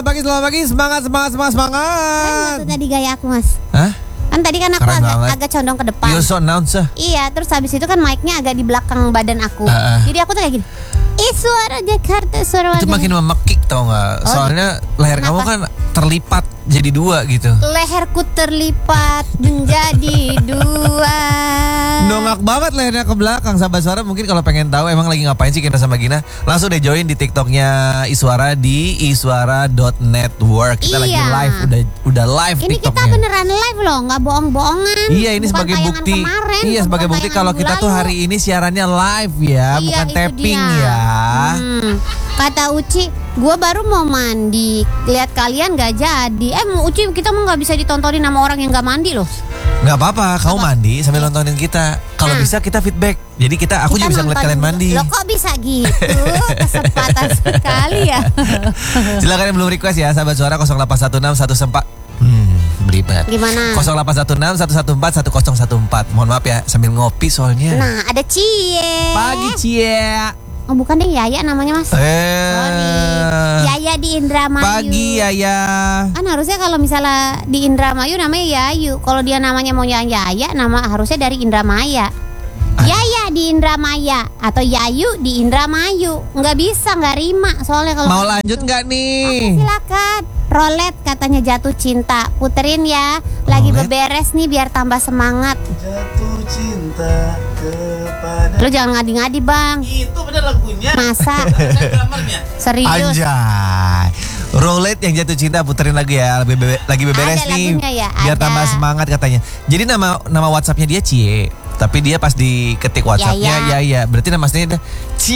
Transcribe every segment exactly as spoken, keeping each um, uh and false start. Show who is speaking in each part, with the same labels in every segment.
Speaker 1: selamat pagi, selamat pagi. Semangat, semangat, semangat, semangat.
Speaker 2: Kan tadi gaya aku, Mas.
Speaker 1: Hah?
Speaker 2: Kan tadi kan aku
Speaker 1: Keren
Speaker 2: agak,
Speaker 1: banget.
Speaker 2: agak condong ke depan.
Speaker 1: You so announcer.
Speaker 2: Iya, terus habis itu kan mic-nya agak di belakang badan aku.
Speaker 1: Uh, uh.
Speaker 2: Jadi aku tuh kayak gini. Ih, suara Jakarta, suara
Speaker 1: Itu
Speaker 2: warga.
Speaker 1: makin memekik tau gak?
Speaker 2: Oh,
Speaker 1: Soalnya leher
Speaker 2: kenapa?
Speaker 1: kamu kan terlipat jadi dua gitu.
Speaker 2: Leherku terlipat menjadi dua.
Speaker 1: Nongak banget lehernya ke belakang. Sahabat Suara mungkin kalau pengen tahu emang lagi ngapain sih kita sama Gina, langsung deh join di TikToknya Iswara di iswara dot network. Kita
Speaker 2: Iya.
Speaker 1: lagi live, udah udah live
Speaker 2: Ini kita
Speaker 1: TikToknya.
Speaker 2: beneran live loh, nggak bohong-bohongan.
Speaker 1: Iya, ini
Speaker 2: Bukan
Speaker 1: sebagai
Speaker 2: tayangan
Speaker 1: bukti.
Speaker 2: kemarin,
Speaker 1: Iya, sebagai
Speaker 2: bukan
Speaker 1: bukti
Speaker 2: tayangan
Speaker 1: kalau
Speaker 2: minggu
Speaker 1: kita tuh
Speaker 2: lalu.
Speaker 1: hari ini siarannya live ya,
Speaker 2: Iya,
Speaker 1: bukan
Speaker 2: itu
Speaker 1: tapping
Speaker 2: dia.
Speaker 1: ya.
Speaker 2: Hmm. Kata Uci, gue baru mau mandi. Lihat kalian gak jadi. Eh, mau Uci, kita mau nggak bisa ditontonin sama orang yang gak mandi loh.
Speaker 1: Nggak apa-apa, kamu mandi sambil nontonin kita. Kalau
Speaker 2: Nah.
Speaker 1: bisa kita feedback. Jadi kita, aku
Speaker 2: Kita
Speaker 1: juga bisa ngeliat
Speaker 2: nonton
Speaker 1: kalian
Speaker 2: dulu.
Speaker 1: mandi.
Speaker 2: Loh kok bisa gitu? Kesempatan sekali ya.
Speaker 1: Silakan yang belum request ya, sahabat Suara nol delapan satu enam satu empat. Hmm, belibet.
Speaker 2: Gimana?
Speaker 1: nol delapan satu enam satu satu empat satu nol satu empat. Mohon maaf ya, sambil ngopi soalnya.
Speaker 2: Nah, ada Cie.
Speaker 1: Pagi Cie.
Speaker 2: Oh, bukan deh, Yaya namanya, Mas.
Speaker 1: Eh.
Speaker 2: Sorry. Yaya di Indramayu.
Speaker 1: Pagi Yaya.
Speaker 2: Kan harusnya kalau misalnya di Indramayu namanya Yayu. Kalau dia namanya mau Yaya, nama harusnya dari Indramaya.
Speaker 1: Ah.
Speaker 2: Yaya di Indramaya atau Yayu di Indramayu. Nggak bisa, nggak rima soalnya kalau
Speaker 1: Mau lanjut nggak nih?
Speaker 2: silakan. Rolet katanya jatuh cinta. Puterin ya. Lagi
Speaker 1: Rolet?
Speaker 2: beberes nih biar tambah semangat.
Speaker 3: Jatuh cinta kepada.
Speaker 2: Lu jangan ngadi-ngadi, Bang.
Speaker 3: Itu bener lagunya.
Speaker 2: Masa?
Speaker 3: Saya drummernya.
Speaker 2: Serius.
Speaker 1: Anjay. Rolet yang jatuh cinta, puterin lagi ya. Lagi, bebe- lagi beberes
Speaker 2: Ada
Speaker 1: nih.
Speaker 2: lagunya ya,
Speaker 1: Biar
Speaker 2: ada.
Speaker 1: tambah semangat katanya. Jadi nama nama WhatsAppnya dia Cie. Tapi dia pas diketik WhatsAppnya ya ya. Berarti nama aslinya udah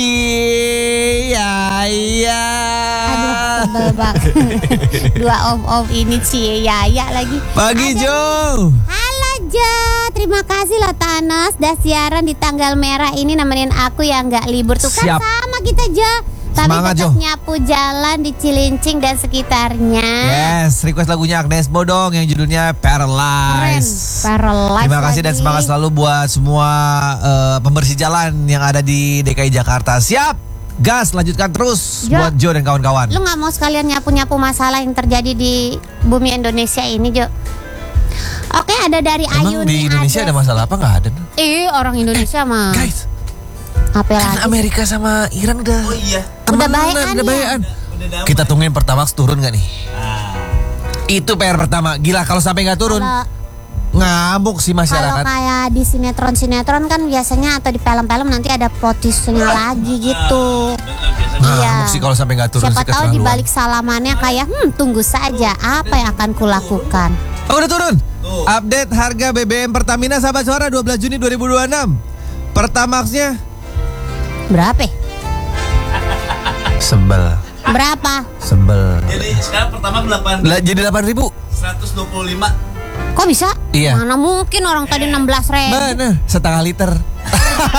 Speaker 1: Cie ya ya.
Speaker 2: Aduh, sebel banget. Dua om-om ini Cie Yaya lagi.
Speaker 1: Pagi
Speaker 2: Ada-
Speaker 1: Jo.
Speaker 2: Halo Jo, terima kasih loh Thanos. Udah siaran di tanggal merah ini nemenin aku yang nggak libur. Tuh kan
Speaker 1: Siap.
Speaker 2: sama kita Jo. Tapi
Speaker 1: Semangat,
Speaker 2: tetap
Speaker 1: Jo.
Speaker 2: nyapu jalan di Cilincing dan sekitarnya.
Speaker 1: Yes, request lagunya Agnes Mo dong yang judulnya
Speaker 2: Keren,
Speaker 1: Paralyze.
Speaker 2: Paralyze
Speaker 1: Terima kasih dan
Speaker 2: lagi.
Speaker 1: semangat selalu buat semua eh, pembersih jalan yang ada di D K I Jakarta. Siap, gas, lanjutkan terus
Speaker 2: Jo.
Speaker 1: buat Jo dan kawan-kawan.
Speaker 2: Lu nggak mau sekalian nyapu-nyapu masalah yang terjadi di bumi Indonesia ini Jo? Oke, ada dari Ayu
Speaker 1: Emang
Speaker 2: nih.
Speaker 1: di Indonesia ada masalah apa? Nggak ada.
Speaker 2: Eh, orang Indonesia mah.
Speaker 1: Guys,
Speaker 2: Apa
Speaker 1: kan
Speaker 2: lagi?
Speaker 1: Amerika sama Iran udah
Speaker 3: Oh iya.
Speaker 2: Udah
Speaker 1: temenan,
Speaker 2: baekan
Speaker 1: udah
Speaker 2: ya?
Speaker 1: baekan.
Speaker 3: Udah damai.
Speaker 1: Kita tungguin Pertamax turun gak nih?
Speaker 3: Ah.
Speaker 1: Itu P R pertama. Gila kalau sampai nggak turun,
Speaker 2: Kalau
Speaker 1: ngamuk sih
Speaker 2: Kalau
Speaker 1: masyarakat.
Speaker 2: kayak di sinetron-sinetron kan biasanya atau di film-film nanti ada potisnya lagi gitu.
Speaker 3: Bener, biasa.
Speaker 1: Ngamuk
Speaker 2: Iya.
Speaker 1: sih kalau sampai nggak turun
Speaker 2: Siapa
Speaker 1: sih
Speaker 2: tahu di
Speaker 1: keterlaluan.
Speaker 2: balik salamannya kayak hmm tunggu saja apa yang akan kulakukan.
Speaker 1: Oh, udah turun.
Speaker 3: Tuh.
Speaker 1: Update harga B B M Pertamina sahabat Suara dua belas Juni dua ribu dua puluh enam. Pertamaxnya
Speaker 2: Berapa?
Speaker 1: sebel,
Speaker 2: Berapa?
Speaker 1: sebel.
Speaker 3: Jadi sekarang pertama delapan
Speaker 1: Lah, jadi delapan ribu.
Speaker 3: seratus dua puluh lima.
Speaker 2: Kok bisa?
Speaker 1: Iya.
Speaker 2: Mana mungkin orang tadi enam belas ribu.
Speaker 1: Mana? Setengah liter.